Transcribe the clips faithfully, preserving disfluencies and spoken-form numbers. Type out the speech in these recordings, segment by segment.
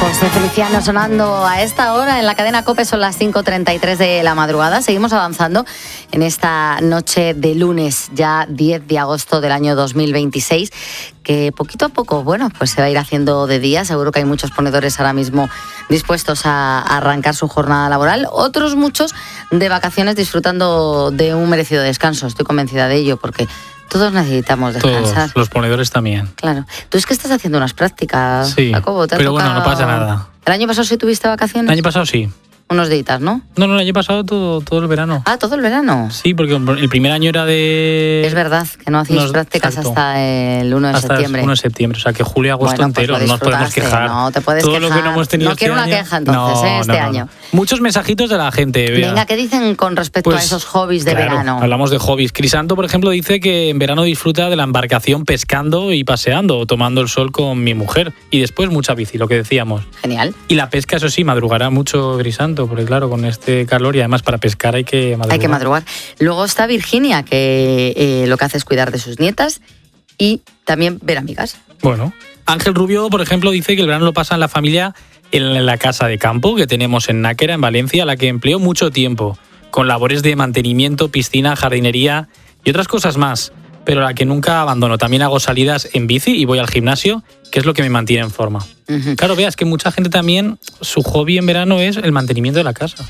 José Feliciano sonando a esta hora en la cadena COPE, son las cinco treinta y tres de la madrugada. Seguimos avanzando en esta noche de lunes, ya diez de agosto del año dos mil veintiséis, que poquito a poco, bueno, pues se va a ir haciendo de día. Seguro que hay muchos ponedores ahora mismo dispuestos a arrancar su jornada laboral, otros muchos de vacaciones disfrutando de un merecido descanso. Estoy convencida de ello, porque todos necesitamos descansar. Todos, los ponedores también. Claro. Tú es que estás haciendo unas prácticas, sí, Jacobo. ¿Te ha pero tocado... bueno, no pasa nada. ¿El año pasado sí tuviste vacaciones? El año pasado sí. Unos días, ¿no? No, no, el año pasado todo, todo el verano. Ah, todo el verano. Sí, porque el primer año era de... Es verdad, que no hacéis Nos, prácticas exacto. hasta el uno de hasta septiembre. el uno de septiembre, o sea que julio y agosto bueno, pues entero, no nos podemos quejar. No, te puedes todo quejar. Lo que no hemos tenido No quiero este una año. queja entonces, no, ¿eh? este no, no. año. Muchos mensajitos de la gente. Vea. Venga, ¿qué dicen con respecto pues, a esos hobbies de claro, verano? Hablamos de hobbies. Crisanto, por ejemplo, dice que en verano disfruta de la embarcación pescando y paseando, o tomando el sol con mi mujer. Y después mucha bici, lo que decíamos. Genial. Y la pesca, eso sí, madrugará mucho Crisanto, porque claro, con este calor y además para pescar hay que madrugar. Hay que madrugar. Luego está Virginia, que eh, lo que hace es cuidar de sus nietas y también ver amigas. Bueno, Ángel Rubio, por ejemplo, dice que el verano lo pasa en la familia en la casa de campo que tenemos en Náquera, en Valencia, a la que empleó mucho tiempo, con labores de mantenimiento, piscina, jardinería y otras cosas más, pero la que nunca abandono. También hago salidas en bici y voy al gimnasio, que es lo que me mantiene en forma. Uh-huh. Claro, veas que mucha gente también, su hobby en verano es el mantenimiento de la casa.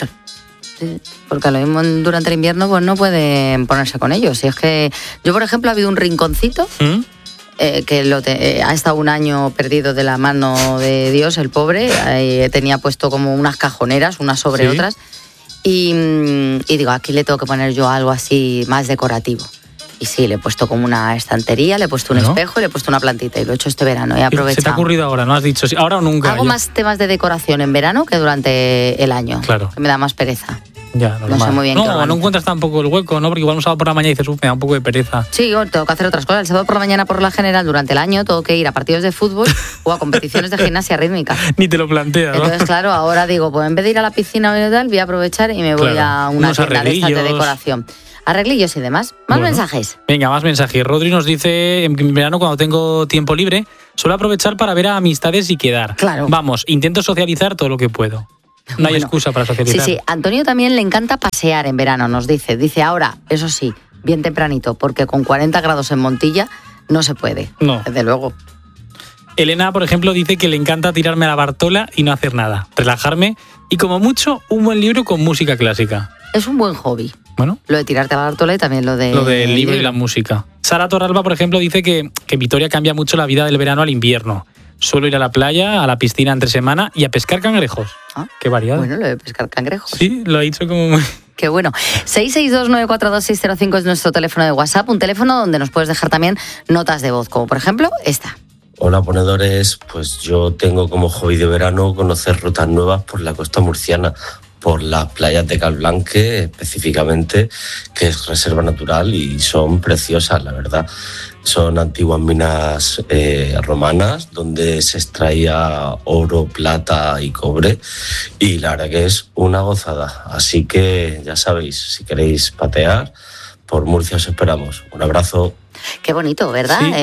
Sí, porque a lo mismo durante el invierno pues no pueden ponerse con ellos. Y es que yo, por ejemplo, ha habido un rinconcito ¿Mm? eh, que lo te, eh, ha estado un año perdido de la mano de Dios, el pobre. Eh, tenía puesto como unas cajoneras, unas sobre ¿Sí? otras. Y, y digo, aquí le tengo que poner yo algo así más decorativo. Y sí, le he puesto como una estantería, le he puesto un ¿no? espejo y le he puesto una plantita. Y lo he hecho este verano, he aprovechado. ¿Se te ha ocurrido ahora? ¿No has dicho? ¿Ahora o nunca? Hago yo. más temas de decoración en verano que durante el año. Claro. Que me da más pereza. Ya, normal. No sé muy bien. No, no encuentras tampoco el hueco, ¿no? Porque igual un sábado por la mañana dices, uff, me da un poco de pereza. Sí, yo tengo que hacer otras cosas. El sábado por la mañana, por la general, durante el año, tengo que ir a partidos de fútbol o a competiciones de gimnasia rítmica. Ni te lo planteas, ¿no? Entonces, claro, ahora digo, pues en vez de ir a la piscina o tal, voy a aprovechar y me voy claro. a una Unos tienda de estas de decoración. Arreglillos y demás. Más bueno. mensajes. Venga, más mensajes. Rodri nos dice, en verano cuando tengo tiempo libre, suelo aprovechar para ver a amistades y quedar. Claro. Vamos, intento socializar todo lo que puedo. No bueno, hay excusa para socializar. Sí, sí. Antonio también le encanta pasear en verano, nos dice. Dice, ahora, eso sí, bien tempranito, porque con cuarenta grados en Montilla no se puede. No. Desde luego. Elena, por ejemplo, dice que le encanta tirarme a la Bartola y no hacer nada. Relajarme y, como mucho, un buen libro con música clásica. Es un buen hobby. Bueno. Lo de tirarte a la Bartola y también lo de... Lo del libro y la música. Sara Torralba, por ejemplo, dice que, que Vitoria cambia mucho la vida del verano al invierno. Suelo ir a la playa, a la piscina entre semana y a pescar cangrejos. Ah, qué variado. Bueno, lo de pescar cangrejos. Sí, lo ha dicho como muy... Qué bueno. seis seis dos nueve cuatro dos seis cero cinco es nuestro teléfono de WhatsApp, un teléfono donde nos puedes dejar también notas de voz, como por ejemplo esta. Hola, ponedores. Pues yo tengo como hobby de verano conocer rutas nuevas por la costa murciana, por las playas de Calblanque específicamente, que es reserva natural y son preciosas, la verdad. Son antiguas minas eh, romanas donde se extraía oro, plata y cobre y la verdad que es una gozada. Así que ya sabéis, si queréis patear, por Murcia os esperamos. Un abrazo. Qué bonito, ¿verdad? Sí.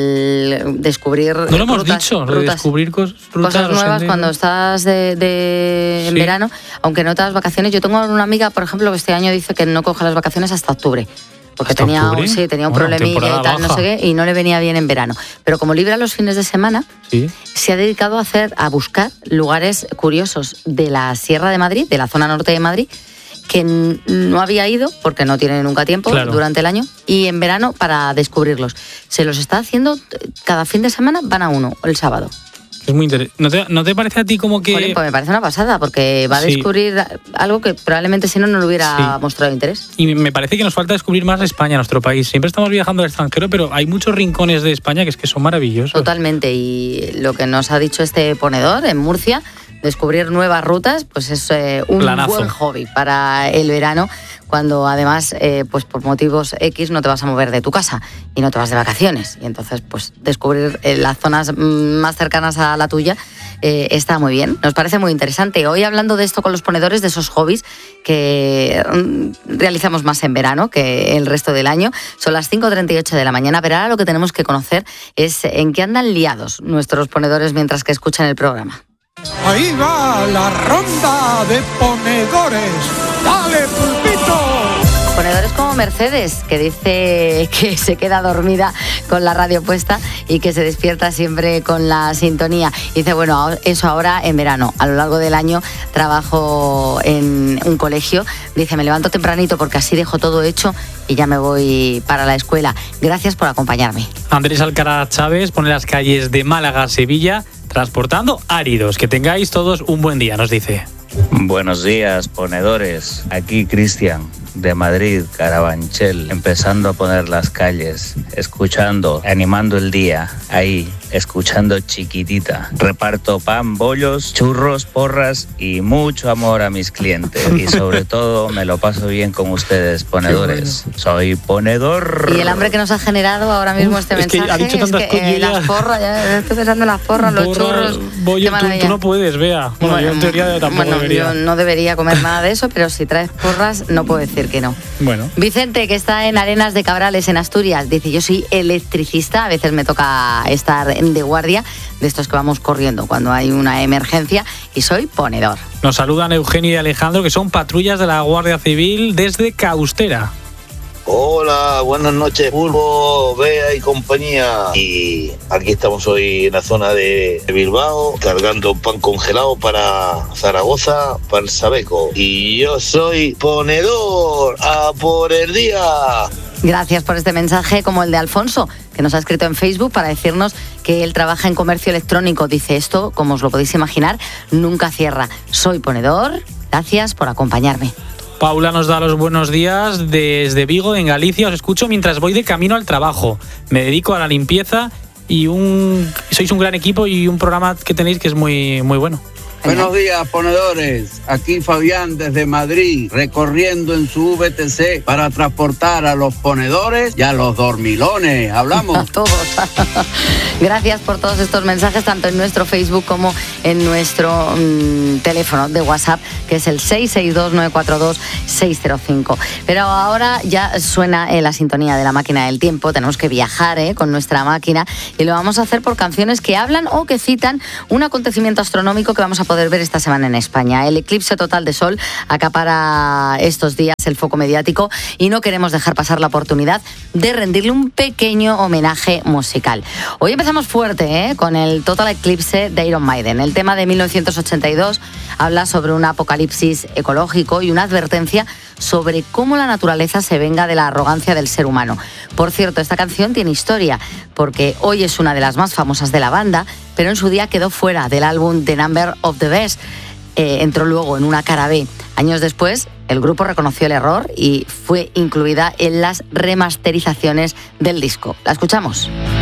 El descubrir No lo hemos rutas, dicho, rutas, descubrir cos, rutas, cosas nuevas senderos. Cuando estás de, de sí. en verano, aunque no te das vacaciones. Yo tengo una amiga, por ejemplo, que este año dice que no coge las vacaciones hasta octubre. Porque ¿Hasta tenía, octubre? sí, tenía un Bueno, problemilla y tal, baja. no sé qué, y no le venía bien en verano. Pero como libra los fines de semana, sí. se ha dedicado a hacer, a buscar lugares curiosos de la Sierra de Madrid, de la zona norte de Madrid, que no había ido porque no tiene nunca tiempo claro. durante el año, y en verano para descubrirlos. Se los está haciendo cada fin de semana, van a uno el sábado. Es muy interesante. ¿No te, ¿No te parece a ti como que...? Jolín, pues me parece una pasada, porque va a descubrir sí. algo que probablemente si no, no le hubiera sí. mostrado interés. Y me parece que nos falta descubrir más España, nuestro país. Siempre estamos viajando al extranjero, pero hay muchos rincones de España que es que son maravillosos. Totalmente, y lo que nos ha dicho este ponedor en Murcia, descubrir nuevas rutas, pues es eh, un Planazo. buen hobby para el verano, cuando además, eh, pues por motivos X no te vas a mover de tu casa y no te vas de vacaciones. Y entonces, pues descubrir eh, las zonas más cercanas a la tuya eh, está muy bien. Nos parece muy interesante. Hoy hablando de esto con los ponedores, de esos hobbies que mm, realizamos más en verano que el resto del año. Son las cinco treinta y ocho de la mañana, pero ahora lo que tenemos que conocer es en qué andan liados nuestros ponedores mientras que escuchan el programa. Ahí va la ronda de ponedores. ¡Dale, pulpito! Ponedores como Mercedes, que dice que se queda dormida con la radio puesta y que se despierta siempre con la sintonía. Dice, bueno, eso ahora en verano. A lo largo del año trabajo en un colegio. Dice, me levanto tempranito porque así dejo todo hecho y ya me voy para la escuela. Gracias por acompañarme. Andrés Alcaraz Chávez pone las calles de Málaga a Sevilla transportando áridos. Que tengáis todos un buen día, nos dice. Buenos días, ponedores. Aquí Cristian, de Madrid, Carabanchel, empezando a poner las calles, escuchando, animando el día, ahí, escuchando Chiquitita. Reparto pan, bollos, churros, porras y mucho amor a mis clientes. Y sobre todo me lo paso bien con ustedes, ponedores. Bueno. Soy ponedor. Y el hambre que nos ha generado ahora mismo este es mensaje. Que ha dicho tantas es que, eh, las porras, ya estoy pensando en las porras, los Porra, churros. Bollo, tú, tú no puedes, Bea. Bueno, bueno, yo en teoría tampoco bueno, debería. Yo no debería comer nada de eso, pero si traes porras no puedo decir que no. Bueno. Vicente, que está en Arenas de Cabrales, en Asturias, dice, yo soy electricista, a veces me toca estar de guardia, de estos que vamos corriendo cuando hay una emergencia, y soy ponedor. Nos saludan Eugenio y Alejandro, que son patrullas de la Guardia Civil desde Caustera. Hola, buenas noches, Bulbo, Bea y compañía. Y aquí estamos hoy en la zona de Bilbao, cargando pan congelado para Zaragoza, para el Sabeco. Y yo soy ponedor, a por el día. Gracias por este mensaje, como el de Alfonso, que nos ha escrito en Facebook para decirnos que él trabaja en comercio electrónico. Dice, esto, como os lo podéis imaginar, nunca cierra. Soy ponedor, gracias por acompañarme. Paula nos da los buenos días desde Vigo, en Galicia. Os escucho mientras voy de camino al trabajo. Me dedico a la limpieza y un sois un gran equipo y un programa que tenéis que es muy, muy bueno. Buenos días, ponedores. Aquí Fabián desde Madrid, recorriendo en su V T C para transportar a los ponedores y a los dormilones. Hablamos. A todos. Gracias por todos estos mensajes, tanto en nuestro Facebook como en nuestro mmm, teléfono de WhatsApp, que es el seis seis dos nueve cuatro dos seis cero cinco. Pero ahora ya suena eh, la sintonía de la máquina del tiempo. Tenemos que viajar eh, con nuestra máquina y lo vamos a hacer por canciones que hablan o que citan un acontecimiento astronómico que vamos a poder ver esta semana en España. El eclipse total de sol acapara estos días el foco mediático y no queremos dejar pasar la oportunidad de rendirle un pequeño homenaje musical. Hoy empezamos fuerte ¿eh? con el Total Eclipse de Iron Maiden. El tema de mil novecientos ochenta y dos habla sobre un apocalipsis ecológico y una advertencia sobre cómo la naturaleza se venga de la arrogancia del ser humano. Por cierto, esta canción tiene historia, porque hoy es una de las más famosas de la banda, pero en su día quedó fuera del álbum The Number of the Beast. Eh, entró luego en una cara B. Años después, el grupo reconoció el error y fue incluida en las remasterizaciones del disco. ¿La escuchamos?